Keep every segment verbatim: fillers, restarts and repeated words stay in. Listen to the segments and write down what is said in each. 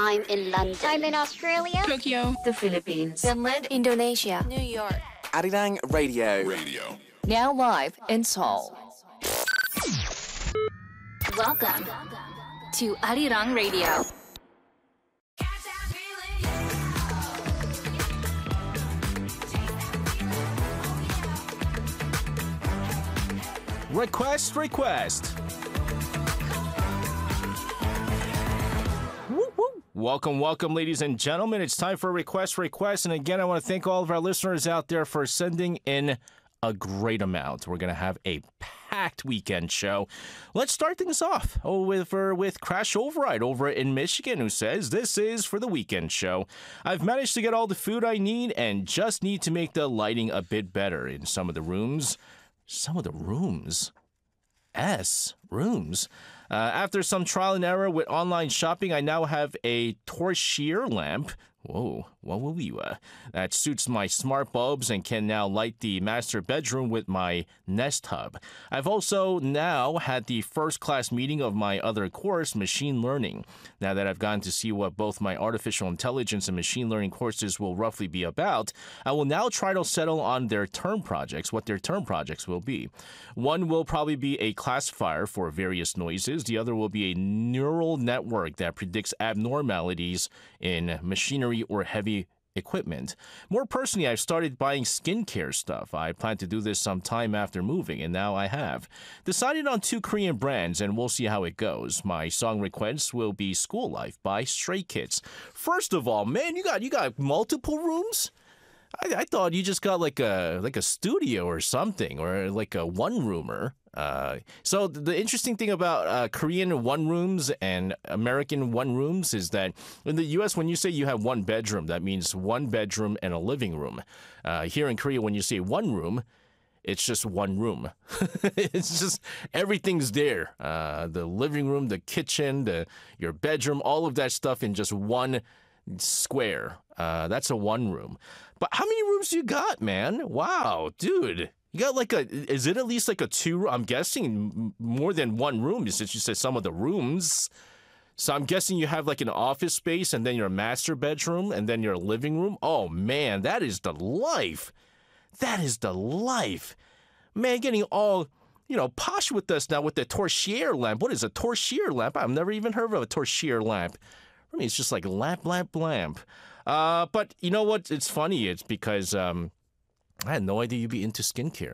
I'm in London. I'm in Australia. Tokyo. The Philippines. Finland. Indonesia. New York. Arirang Radio. Radio. Now live in Seoul. Welcome to Arirang Radio. Request, request. Woo, woo. Welcome, welcome, ladies and gentlemen. It's time for Request, request. And again, I want to thank all of our listeners out there for sending in a great amount. We're going to have a packed weekend show. Let's start things off oh, with, uh, with Crash Override over in Michigan, who says, this is for the weekend show. I've managed to get all the food I need and just need to make the lighting a bit better in some of the rooms. Some of the rooms. S. Rooms. Uh, after some trial and error with online shopping, I now have a torchlight lamp. Whoa, what will you, uh, that suits my smart bulbs and can now light the master bedroom with my Nest Hub. I've also now had the first class meeting of my other course, Machine Learning. Now that I've gotten to see what both my artificial intelligence and machine learning courses will roughly be about, I will now try to settle on their term projects, what their term projects will be. One will probably be a classifier for various noises. The other will be a neural network that predicts abnormalities in machinery or heavy equipment. More personally, I've started buying skincare stuff. I plan to do this sometime after moving, and now I have. Decided on two Korean brands, and we'll see how it goes. My song request will be School Life by Stray Kids. First of all, man, you got you got multiple rooms? I, I thought you just got like a like a studio or something, or like a one-roomer. Uh, so the interesting thing about uh, Korean one rooms and American one rooms is that in the U S, when you say you have one bedroom, that means one bedroom and a living room. Uh, here in Korea, when you say one room, it's just one room. It's just everything's there. Uh, the living room, the kitchen, the your bedroom, all of that stuff in just one square. Uh, that's a one room. But how many rooms you got, man? Wow, dude. You got like a, is it at least like a two, I'm guessing more than one room since you said some of the rooms. So I'm guessing you have like an office space and then your master bedroom and then your living room. Oh man, that is the life. That is the life. Man, getting all, you know, posh with us now with the torchlight lamp. What is a torchlight lamp? I've never even heard of a torchlight lamp. I mean, it's just like lamp, lamp, lamp. Uh, but you know what? It's funny. It's because, um, I had no idea you'd be into skincare.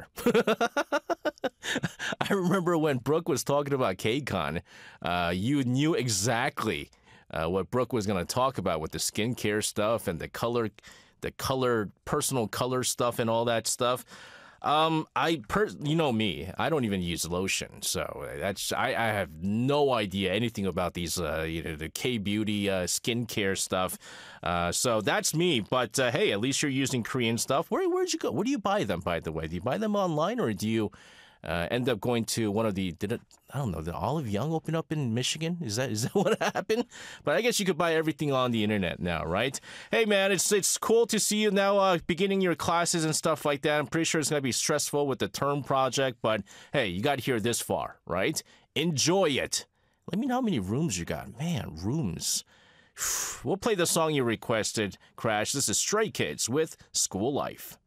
I remember when Brooke was talking about KCON, uh, you knew exactly uh, what Brooke was going to talk about with the skincare stuff and the color, the color, personal color stuff and all that stuff. Um, I, per- you know me, I don't even use lotion, so that's I, I have no idea anything about these, uh, you know, the K-beauty uh, skincare stuff. Uh, so that's me. But uh, hey, at least you're using Korean stuff. Where where'd you go? Where do you buy them, by the way? Do you buy them online, or do you uh, end up going to one of the? Did it? I don't know. Did Olive Young open up in Michigan? Is that is that what happened? But I guess you could buy everything on the internet now, right? Hey, man, it's it's cool to see you now uh, beginning your classes and stuff like that. I'm pretty sure it's gonna be stressful with the term project, but hey, you got here this far, right? Enjoy it. Let me know how many rooms you got. Man, rooms. We'll play the song you requested, Crash. This is Stray Kids with School Life.